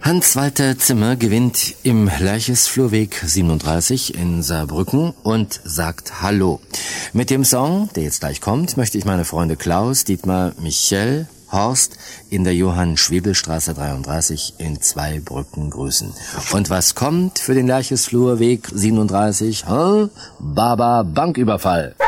Hans-Walter Zimmer gewinnt im Lerches-Flurweg 37 in Saarbrücken und sagt Hallo. Mit dem Song, der jetzt gleich kommt, möchte ich meine Freunde Klaus, Dietmar, Michel, Horst in der Johann-Schwebel-Straße 33 in Zweibrücken grüßen. Und was kommt für den Lerches-Flurweg 37? Baba Banküberfall.